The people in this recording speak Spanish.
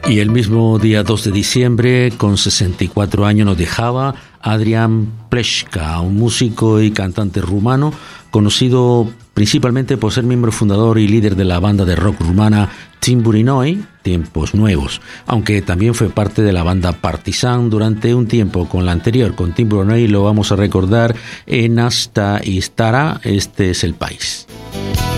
Y el mismo día 2 de diciembre, con 64 años, nos dejaba Adrian Pleșca, un músico y cantante rumano, conocido principalmente por ser miembro fundador y líder de la banda de rock rumana Timpuri Noi, Tiempos Nuevos, aunque también fue parte de la banda Partizan durante un tiempo. Con la anterior, con Timpuri Noi, lo vamos a recordar en Hasta y Stara, este es el país.